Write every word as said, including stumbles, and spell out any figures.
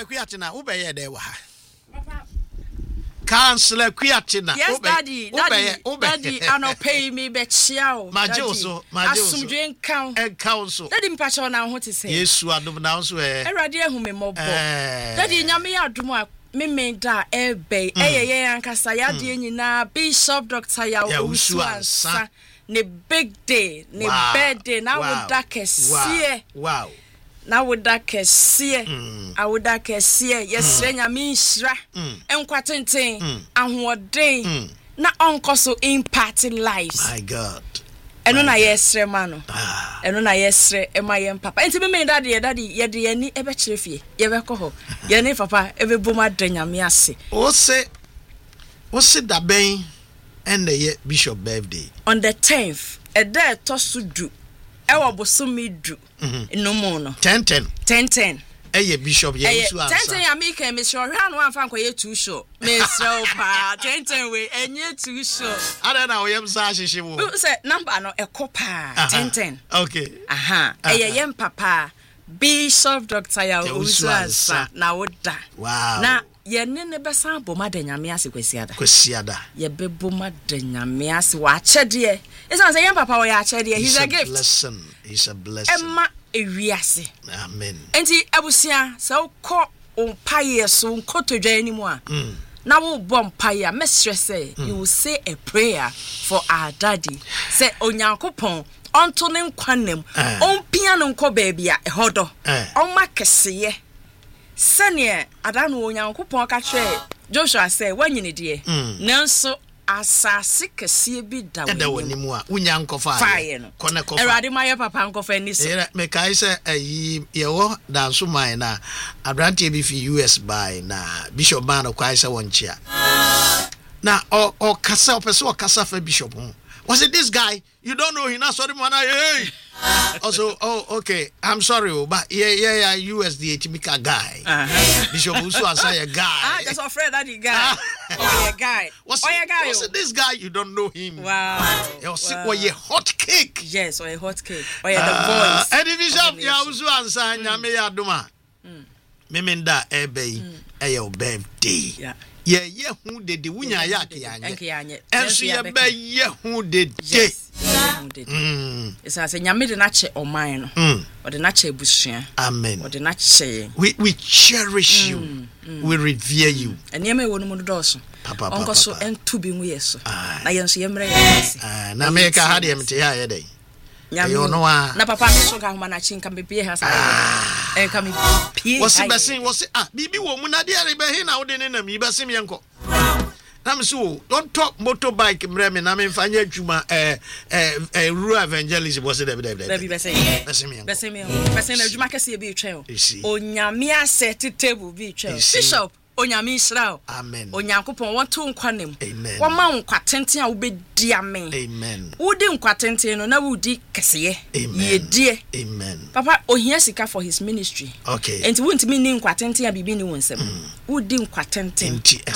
Councillor Kwiatina, ube ye de wa. Councillor Kwiatina. Yes, daddy, daddy, daddy, I no pay me be chiao. Majoso, majoso. Asumdwe nkan. En council. Daddy mpacho na ho te say. Yesu adom na so e. Erade ehu me mobo. Daddy nyame adom a me me da ebe eye ye ankasa ya de nyina Bishop Doctor ya Usuansa. Ne big day, ne wow. birthday, na wow. would that kesiye. Wow. Na would that kesiye. I would that kesiye. Yes, renya mi shra. En kwatenten. Ahwode. Na onko so impact lives. My God. Eno na yesre mano. Eno na yesre ema yem papa. Enti me me daddy, daddy, ye de ye ni ebe kire fie. Ye be ko ho. Ye ni papa ebe boma danyame ase. O se O se da ben. And the year Bishop birthday on the tenth, a day tosudu. Ewa bosumi du. No more no. Ten ten. Ten ten. Eye Bishop ye usu ansa. Ten ten ya me can Mister Hwan wan fan kwaye too show. Mister Pa. Ten ten we enye too show. Ada na oyem sa hihye wo. Say number no ekopa. Ten ten. Okay. Aha. Eye yem papa. Bishop Doctor ya usu ansa na woda. Wow. Na ye ne ne besa boma da nyame ase kwasiada kwasiada ye beboma da nyame ase wa achede e say say yen papa wo ya achede he's a gift blessing he's a blessing emma ewiase amen enti abusia so ko umpaye so nkotodwa animu a na wo bom paye me stress say you will say a prayer for our daddy say onyankopon onto ne nkwanem onpia no nkọ baabi a ehodo onma keseye Sanye adanu onyankopon ka kire Joshua say wanyine de nanso asase kese bi da we wonimu a unyankofa fire no kone kofa erade maye papa nkofa ni so era me kai say ayi ye wo danso man na abrante bi fi U S by na Bishop man kwai say wonchia na o o kasa opese o kasa fa Bishop was it this guy you don't know he na sorry man hey also oh okay I'm sorry but yeah yeah yeah U S D Chimika guy uh-huh. Bishop Usu Asaya guy ah just afraid that the guy oh yeah guy what's oh yeah guy what's this guy you don't know him wow you see wow. What hot cake yes or a hot cake or yeah the uh, voice and Bishop ya Usu Asaya nyame ya duma memenda ebe e your birthday yeah yeah yeah who did the wunya ya kiyanye enso ye be ye who did mm esa se nyame de na che oman no o de na che busua amen o de na che we we cherish you mm, mm. We revere you ene me wonu mu do so papa onko so entu bi nwu yeso na yenso ye mre yesi ah na me ka ha de mte ya ye dai nyame na papa me so ga homa na chinka me pie ha sa e ka me pie wose besin wose ah bibi wo mu na de re be he na wo de ne na mi besim yenko na me so don't talk motorbike mre me na me mfanya adwuma eh eh rural evangelism wose de de de besin besim yenko besim yenko besin na adwuma kase bi twen o onyame asset table bi twen Bishop onyame Israel amen onyankopon won to nkwanem amen wo ma nkwatenten a wo bedi amen amen wudi nkwatenten no na wudi kese ye die amen papa ohia sika for his ministry okay enti wonti mi ni nkwatenten a bibi ni wonsem wudi nkwatenten